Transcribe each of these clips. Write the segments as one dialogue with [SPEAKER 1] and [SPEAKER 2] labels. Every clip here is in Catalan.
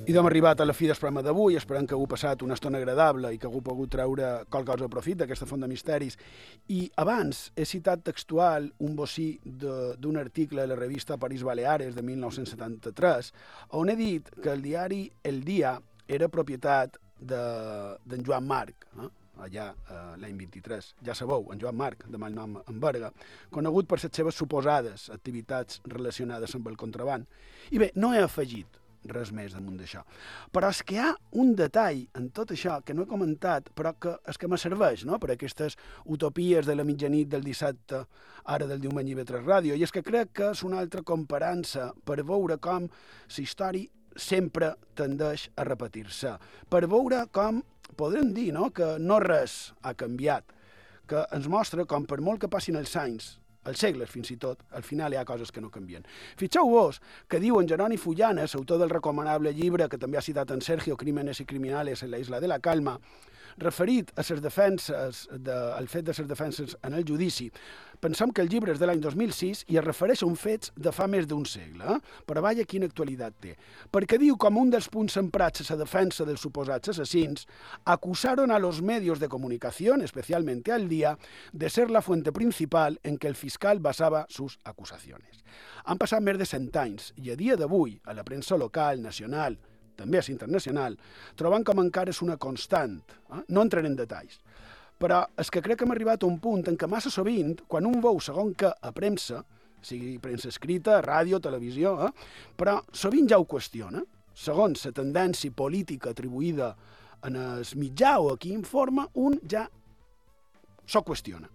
[SPEAKER 1] I hem arribat a la fi del programa d'avui, esperem que hagueu passat una estona agradable i que hagueu pogut treure qualque cosa de profit d'aquesta font de misteris. I abans he citat textual un bocí d'un article de la revista París Baleares de 1973, on he dit que el diari El Dia era propietat d'en Joan Marc, allà l'any 23. Ja sabeu, en Joan Marc, de mal nom en Berga, conegut per les seves suposades activitats relacionades amb el contraban. I bé, no he afegit res més damunt d'això. Però és que hi ha un detall en tot això que no he comentat, però que és que me serveix, no?, per aquestes utopies de la mitjanit del dissabte, ara del diumenge i vetres ràdio, i és que crec que és una altra comparança per veure com la història sempre tendeix a repetir-se, per veure com podem dir, no?, que no res ha canviat, que ens mostra com per molt que passin els anys, els segles fins i tot, al final hi ha coses que no canvien. Fixeu-vos que diu en Jeroni Fullanes, autor del recomanable llibre que també ha citat en Sergio, Crímenes y Criminales en la Isla de la Calma, referit a les defenses, al fet de les defenses en el judici. Pensem que el llibre és de l'any 2006 i es refereix a uns fets de fa més d'un segle, però vaja quina actualitat té. Perquè diu com un dels punts emprats a la defensa dels suposats assassins, acusaron a los medios de comunicación, especialmente al Día, de ser la fuente principal en que el fiscal basaba sus acusaciones. Han passat més de 100 anys i a dia d'avui, a la premsa local, nacional, també és internacional, trobant com encara és una constant. No entraré en detalls. Però és que crec que hem arribat a un punt en què massa sovint, quan un veu segon que a premsa, sigui premsa escrita, ràdio, televisió, però sovint ja ho qüestiona, segons la tendència política atribuïda en el mitjà o a qui informa, un ja s'ho qüestiona.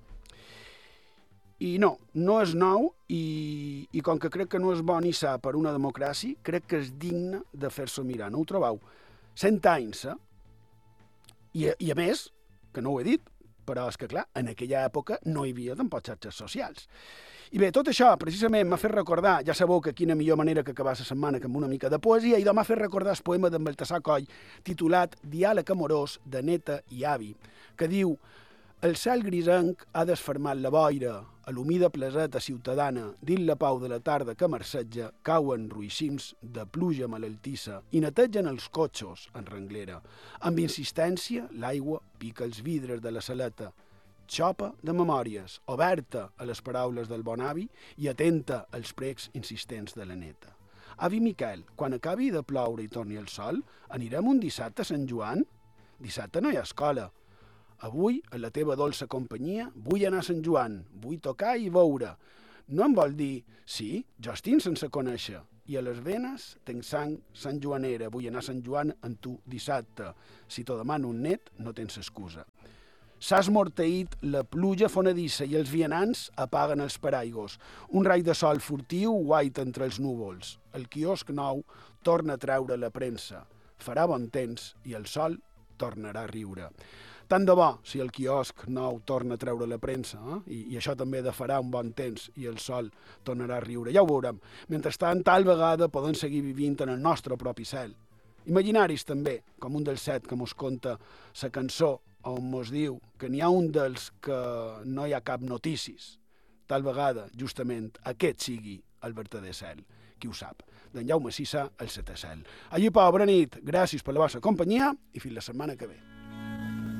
[SPEAKER 1] I no és nou i com que crec que no és bo ni sa per una democràcia, crec que és digne de fer-se mirar. No ho trobeu? 100 anys, I a més, que no ho he dit, però és que clar, en aquella època no hi havia tampoc xarxes socials. I bé, tot això precisament m'ha fet recordar, ja sabeu que quina millor manera que acabar la setmana que amb una mica de poesia, i m'ha fet recordar el poema d'en Baltasar Coll, titulat Diàleg amorós de neta i avi, que diu: el cel grisenc ha desfermat la boira, a l'humida placeta ciutadana, dins la pau de la tarda que marceja, cauen ruïcims de pluja malaltissa i netegen els cotxos en renglera. Amb insistència, l'aigua pica els vidres de la saleta, xopa de memòries, oberta a les paraules del bon avi i atenta als precs insistents de la neta. Avi Miquel, quan acabi de ploure i torni el sol, anirem un dissabte a Sant Joan? Dissabte no hi ha escola. Avui, a la teva dolça companyia, vull anar a Sant Joan, vull tocar i veure. No em vol dir, sí, jo estic sense conèixer, i a les venes tenc sang santjoanera, vull anar a Sant Joan amb tu dissabte. Si t'ho demano un net, no tens excusa. S'ha esmorteït la pluja fonedissa i els vianants apaguen els paraigos. Un rai de sol furtiu guaita entre els núvols. El quiosc nou torna a treure la premsa. Farà bon temps i el sol tornarà a riure. Tant de bo, si el quiosc nou torna a treure la premsa, i això també de farà un bon temps i el sol tornarà a riure. Ja ho veurem. Mentrestant, tal vegada podem seguir vivint en el nostre propi cel. Imaginaris també, com un dels 7 que mos conta la cançó on mos diu que n'hi ha un dels que no hi ha cap notícies. Tal vegada, justament, aquest sigui el verdader cel. Qui ho sap? D'en Jaume Sisa, el setè cel. Allí, pobra nit, gràcies per la vostra companyia i fins la setmana que ve.